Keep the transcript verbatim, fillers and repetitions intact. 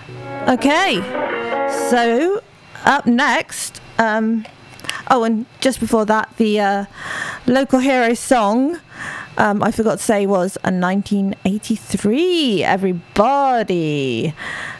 Okay, so up next, um, oh, and just before that, the uh, local hero song, um, I forgot to say, was a nineteen eighty-three, everybody.